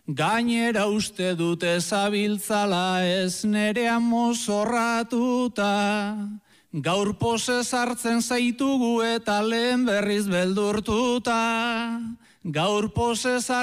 Gainera uste dute zabiltzala ez nerea mozorratuta. Gaur posez hartzen zaitugu eta lehen berriz beldurtuta. Gaur posez